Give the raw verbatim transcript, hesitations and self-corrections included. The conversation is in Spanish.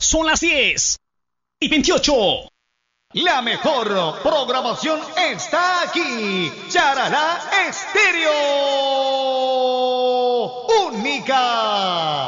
son las diez y veintiocho. La mejor programación está aquí. Charalá Estéreo. Única.